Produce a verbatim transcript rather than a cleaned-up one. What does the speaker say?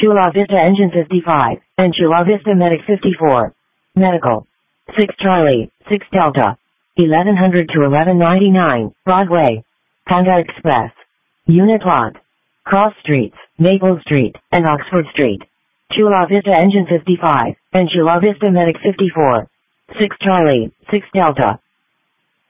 Chula Vista Engine fifty-five, and Chula Vista Medic fifty-four. Medical. six Charlie, six Delta. eleven hundred to eleven ninety-nine, Broadway. Panda Express. Unit lot. Cross Streets, Maple Street, and Oxford Street. Chula Vista Engine fifty-five, and Chula Vista Medic fifty-four. six Charlie, six Delta.